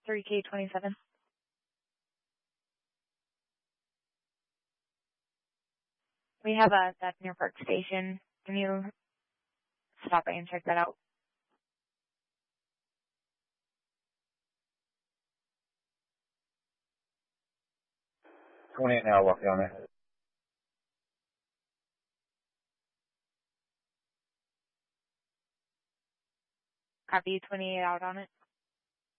3K27. We have that near Park Station. Can you stop by and check that out? $28 now, walk down there. Copy, 28 out on it.